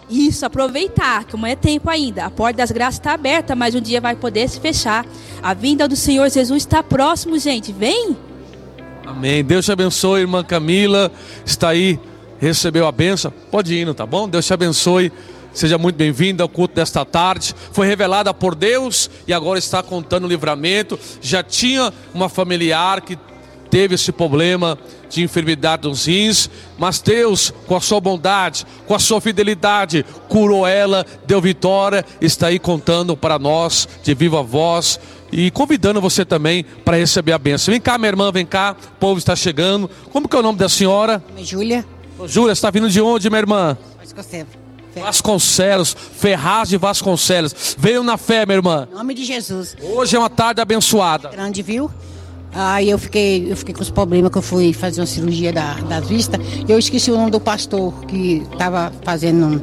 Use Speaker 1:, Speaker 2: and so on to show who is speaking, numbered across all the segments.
Speaker 1: Isso, aproveitar, que amanhã é tempo ainda. A porta das graças está aberta, mas um dia vai poder se fechar. A vinda do Senhor Jesus está próximo, gente. Vem!
Speaker 2: Amém. Deus te abençoe, irmã Camila. Está aí, recebeu a bênção. Pode ir, tá bom? Deus te abençoe. Seja muito bem-vinda ao culto desta tarde. Foi revelada por Deus e agora está contando o livramento. Já tinha uma familiar que teve esse problema de enfermidade dos rins, mas Deus, com a sua bondade, com a sua fidelidade, curou ela, deu vitória, está aí contando para nós de viva voz e convidando você também para receber a bênção. Vem cá, minha irmã, vem cá, o povo está chegando. Como que é o nome da senhora?
Speaker 3: Júlia.
Speaker 2: Júlia, você está vindo de onde, minha irmã? Vasconcelos, Ferraz de Vasconcelos. Veio na fé, minha irmã.
Speaker 3: Em nome de Jesus.
Speaker 2: Hoje é uma tarde abençoada.
Speaker 3: Grande, viu? Aí eu fiquei com os problemas que eu fui fazer uma cirurgia das vistas. Eu esqueci o nome do pastor que estava fazendo.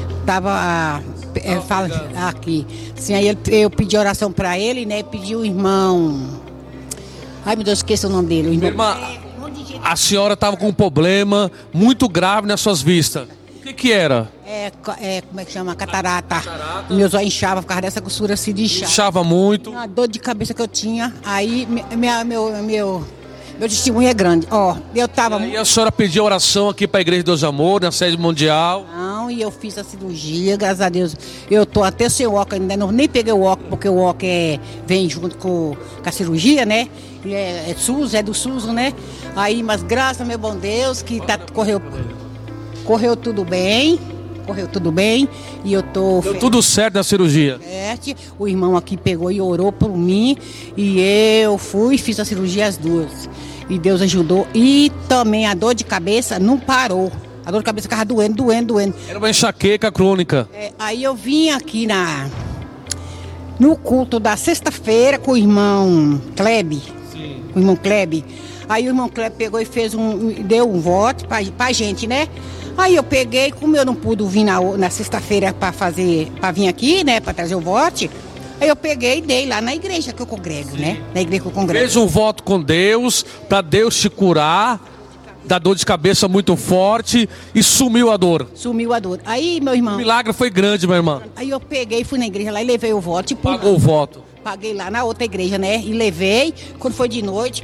Speaker 3: Fala aqui. Assim, aí eu pedi oração para ele, né? Pedi o irmão. Ai, meu Deus, esqueci o nome dele. O irmão...
Speaker 2: Minha irmã, a senhora estava com um problema muito grave nas suas vistas. O que era?
Speaker 3: Como é que chama? Catarata. Meus olhos inchavam por causa dessa costura assim de inchar.
Speaker 2: Inchava muito.
Speaker 3: Uma dor de cabeça que eu tinha. Aí meu testemunho é grande. Ó, eu tava.
Speaker 2: E a senhora pediu oração aqui para a Igreja de Deus Amor, na sede mundial.
Speaker 3: Não, e eu fiz a cirurgia, graças a Deus. Eu tô até sem o óculos, ainda não, nem peguei o óculos, porque o óculos vem junto com a cirurgia, né? É SUS, é do SUS, né? Aí, mas graças ao meu bom Deus, que correu tudo bem. Correu tudo bem e eu tô...
Speaker 2: Deu tudo certo na cirurgia?
Speaker 3: O irmão aqui pegou e orou por mim e eu fiz a cirurgia as duas. E Deus ajudou. E também a dor de cabeça não parou. A dor de cabeça ficava doendo.
Speaker 2: Era uma enxaqueca crônica.
Speaker 3: Aí eu vim aqui no culto da sexta-feira com o irmão Klebe. Sim. Com o irmão Klebe. Aí o irmão Klebe pegou e deu um voto pra gente, né? Aí eu peguei, como eu não pude vir na sexta-feira para vir aqui, né, para trazer o voto, aí eu peguei e dei lá na igreja que eu congrego, né? Na igreja que eu congrego.
Speaker 2: Fez um voto com Deus, para Deus te curar, da dor de cabeça muito forte e sumiu a dor.
Speaker 3: Sumiu a dor. Aí, meu irmão...
Speaker 2: O milagre foi grande, minha irmã.
Speaker 3: Aí eu peguei, fui na igreja lá e levei o voto.
Speaker 2: Pagou o voto.
Speaker 3: Paguei lá na outra igreja, né? E levei, quando foi de noite,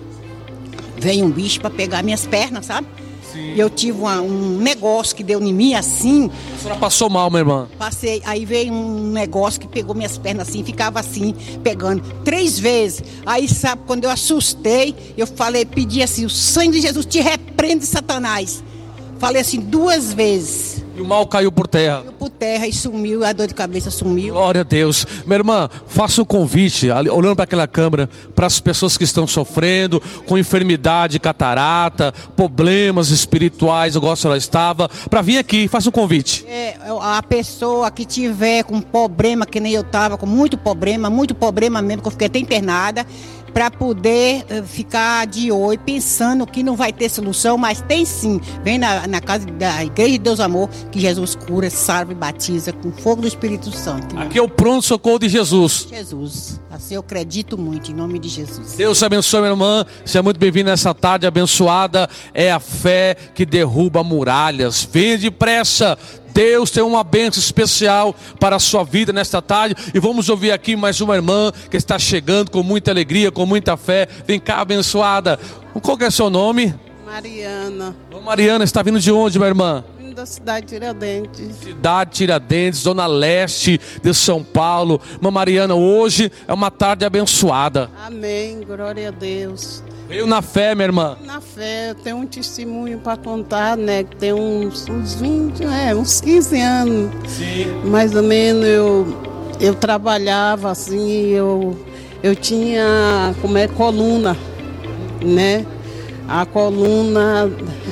Speaker 3: veio um bicho para pegar minhas pernas, sabe? E eu tive um negócio que deu em mim assim.
Speaker 2: A senhora passou mal, minha irmã?
Speaker 3: Passei, aí veio um negócio que pegou minhas pernas assim, ficava assim, pegando 3 vezes. Aí, sabe, quando eu assustei, eu falei, pedi assim, o sangue de Jesus te repreende, Satanás. Falei assim 2 vezes.
Speaker 2: E o mal caiu por terra.
Speaker 3: Caiu por terra e sumiu, a dor de cabeça sumiu.
Speaker 2: Glória a Deus. Minha irmã, faça um convite, olhando para aquela câmera, para as pessoas que estão sofrendo com enfermidade, catarata, problemas espirituais, igual a senhora estava, para vir aqui, faça um convite.
Speaker 3: A pessoa que tiver com problema, que nem eu estava, com muito problema mesmo, que eu fiquei até internada, para poder ficar de olho, pensando que não vai ter solução, mas tem sim. Vem na casa da Igreja de Deus Amor, que Jesus cura, salva e batiza com fogo do Espírito Santo.
Speaker 2: Aqui é o pronto-socorro de Jesus.
Speaker 3: Jesus, assim eu acredito muito, em nome de Jesus.
Speaker 2: Deus te abençoe, minha irmã. Seja muito bem-vinda nessa tarde abençoada. É a fé que derruba muralhas. Venha depressa. Deus tem uma bênção especial para a sua vida nesta tarde. E vamos ouvir aqui mais uma irmã que está chegando com muita alegria, com muita fé. Vem cá, abençoada. Qual que é o seu nome?
Speaker 4: Mariana.
Speaker 2: Mariana, está vindo de onde, minha irmã?
Speaker 4: Vindo da cidade de Tiradentes.
Speaker 2: Cidade de Tiradentes, zona leste de São Paulo. Irmã Mariana, hoje é uma tarde abençoada.
Speaker 4: Amém, glória a Deus.
Speaker 2: Veio na fé, minha irmã.
Speaker 4: Na fé, eu tenho um testemunho para contar, né? Que tem uns 20, uns 15 anos.
Speaker 2: Sim.
Speaker 4: Mais ou menos eu trabalhava assim, eu tinha coluna, né? A coluna,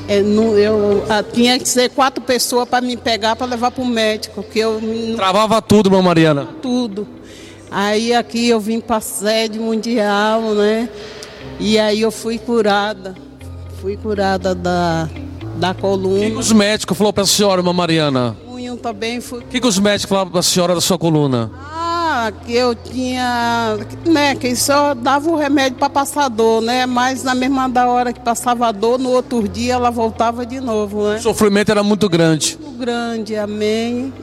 Speaker 4: tinha que ser 4 pessoas para me pegar para levar para o médico, que eu
Speaker 2: travava tudo, irmã Mariana.
Speaker 4: Tudo. Aí aqui eu vim para a sede mundial, né? E aí eu fui curada da coluna.
Speaker 2: O que os médicos falaram para a senhora, irmã Mariana?
Speaker 4: Eu também fui.
Speaker 2: O que os médicos falaram para a senhora da sua coluna?
Speaker 4: Que eu tinha, né, que só dava o remédio para passar dor, né? Mas na mesma da hora que passava a dor, no outro dia ela voltava de novo, né?
Speaker 2: O sofrimento era muito grande.
Speaker 4: Muito grande, amém.